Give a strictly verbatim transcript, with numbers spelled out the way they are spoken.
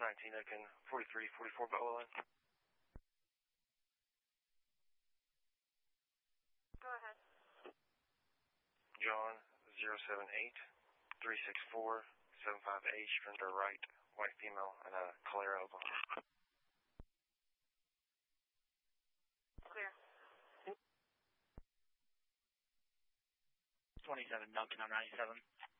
nineteen Oaken, forty-three forty-four Butler Line. Go ahead. John, zero seven eight, three six four, seven five eight, Fender right, white female, and a Calera, Oklahoma. Clear. twenty-seven Duncan on ninety-seven.